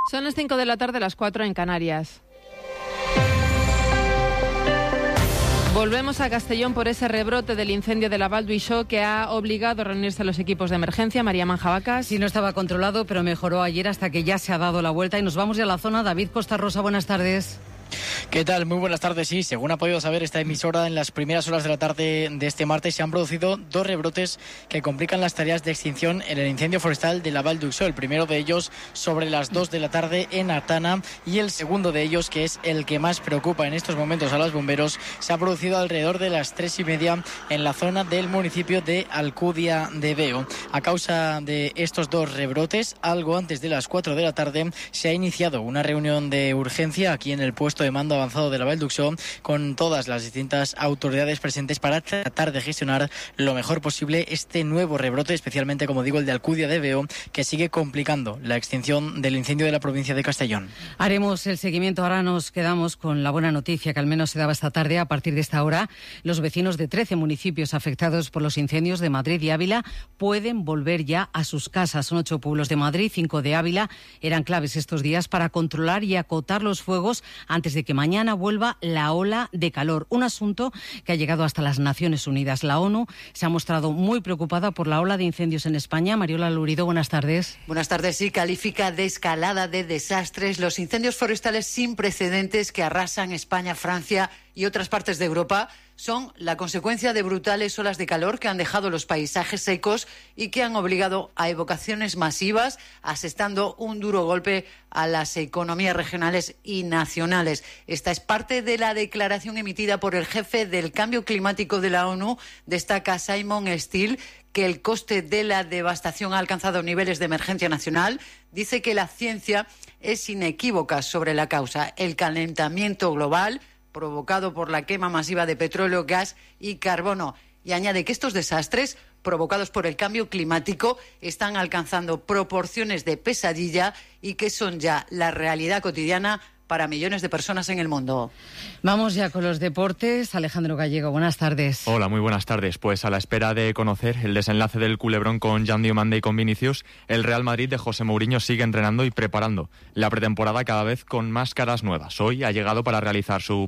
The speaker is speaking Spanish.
Son las 5 de la tarde, las 4 en Canarias. Volvemos a Castellón por ese rebrote del incendio de la Vall d'Uixó que ha obligado a reunirse a los equipos de emergencia. María Manjabacas. Sí, no estaba controlado, pero mejoró ayer hasta que ya se ha dado la vuelta. Y nos vamos ya a la zona. David Costa Rosa, buenas tardes. ¿Qué tal? Muy buenas tardes. Sí, según ha podido saber esta emisora, en las primeras horas de la tarde de este martes se han producido 2 rebrotes que complican las tareas de extinción en el incendio forestal de la Vall d'Uixó. El primero de ellos sobre las 2 de la tarde en Artana y el segundo de ellos, que es el que más preocupa en estos momentos a los bomberos, se ha producido alrededor de las 3:30 en la zona del municipio de Alcudia de Veo. A causa de estos 2 rebrotes, algo antes de las 4 de la tarde, se ha iniciado una reunión de urgencia aquí en el puesto de mando avanzado de la Vall d'Uixó con todas las distintas autoridades presentes para tratar de gestionar lo mejor posible este nuevo rebrote, especialmente, como digo, el de Alcudia de Veo, que sigue complicando la extinción del incendio de la provincia de Castellón. Haremos el seguimiento. Ahora nos quedamos con la buena noticia que al menos se daba esta tarde. A partir de esta hora, los vecinos de 13 municipios afectados por los incendios de Madrid y Ávila pueden volver ya a sus casas. Son 8 pueblos de Madrid, 5 de Ávila. Eran claves estos días para controlar y acotar los fuegos antes de que mañana vuelva la ola de calor. Un asunto que ha llegado hasta las Naciones Unidas. La ONU se ha mostrado muy preocupada por la ola de incendios en España. Mariola Lurido, buenas tardes. Buenas tardes. Sí, califica de escalada de desastres los incendios forestales sin precedentes que arrasan España, Francia y otras partes de Europa. Son la consecuencia de brutales olas de calor que han dejado los paisajes secos y que han obligado a evacuaciones masivas, asestando un duro golpe a las economías regionales y nacionales. Esta es parte de la declaración emitida por el jefe del cambio climático de la ONU. Destaca Simon Still que el coste de la devastación ha alcanzado niveles de emergencia nacional. Dice que la ciencia es inequívoca sobre la causa: el calentamiento global provocado por la quema masiva de petróleo, gas y carbono. Y añade que estos desastres provocados por el cambio climático están alcanzando proporciones de pesadilla y que son ya la realidad cotidiana para millones de personas en el mundo. Vamos ya con los deportes. Alejandro Gallego, buenas tardes. Hola, muy buenas tardes. Pues a la espera de conocer el desenlace del culebrón con Jan Diomande y con Vinicius, el Real Madrid de José Mourinho sigue entrenando y preparando la pretemporada cada vez con más caras nuevas. Hoy ha llegado para realizar su